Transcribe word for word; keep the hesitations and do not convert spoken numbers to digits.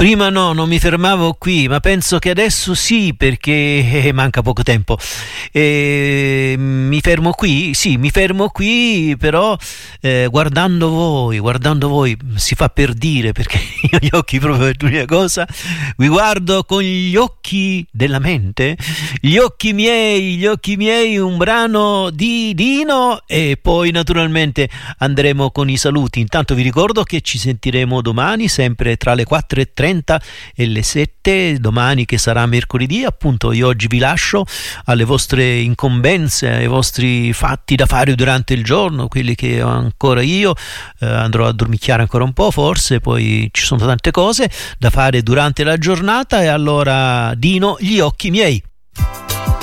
Prima no, non mi fermavo qui, ma penso che adesso sì, perché manca poco tempo. E mi fermo qui, sì, mi fermo qui, però eh, guardando voi, guardando voi, si fa per dire, perché io gli occhi proprio è l'unica cosa, vi guardo con gli occhi della mente, gli occhi miei, gli occhi miei, un brano di Dino e poi naturalmente andremo con i saluti. Intanto vi ricordo che ci sentiremo domani, sempre tra le quattro e trenta e le sette, domani che sarà mercoledì. Appunto io oggi vi lascio alle vostre incombenze, ai vostri fatti da fare durante il giorno, quelli che ho ancora io, eh, andrò a dormicchiare ancora un po' forse, poi ci sono tante cose da fare durante la giornata e allora Dino, gli occhi miei.